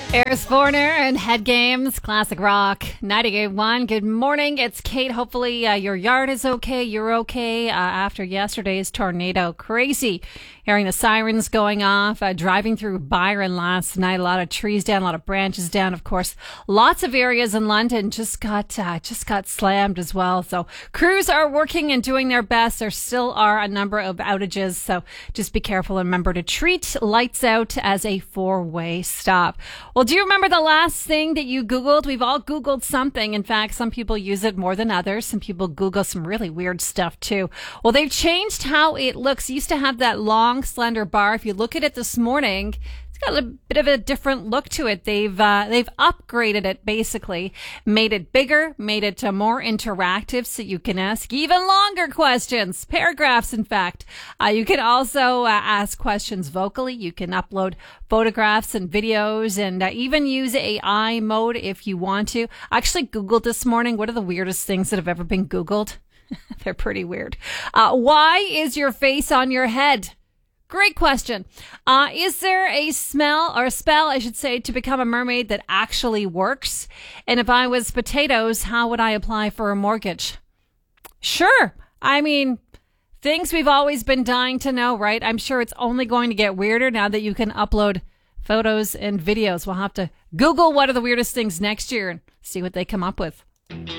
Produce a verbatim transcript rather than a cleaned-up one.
Eris Forner and Head Games, Classic Rock, ninety-eight point one. Good morning. It's Kate. Hopefully uh, your yard is okay. You're okay uh, after yesterday's tornado. Crazy. Hearing the sirens going off, uh, driving through Byron last night. A lot of trees down, a lot of branches down. Of course, lots of areas in London just got uh, just got slammed as well. So crews are working and doing their best. There still are a number of outages. So just be careful and remember to treat lights out as a four-way stop. Well, do you remember the last thing that you Googled? We've all Googled something. In fact, some people use it more than others. Some people Google some really weird stuff too. Well, they've changed how it looks. It used to have that long, slender bar. If you look at it this morning, it's got a bit of a different look to it. They've uh, they've upgraded it, basically, made it bigger, made it uh, more interactive, so you can ask even longer questions, paragraphs, in fact. Uh, you can also uh, ask questions vocally. You can upload photographs and videos, and uh, even use A I mode if you want to. I actually Googled this morning, what are the weirdest things that have ever been Googled? They're pretty weird. Uh, why is your face on your head? Great question. Uh, is there a smell or a spell, I should say, to become a mermaid that actually works? And if I was potatoes, how would I apply for a mortgage? Sure. I mean, things we've always been dying to know, right? I'm sure it's only going to get weirder now that you can upload photos and videos. We'll have to Google what are the weirdest things next year and see what they come up with.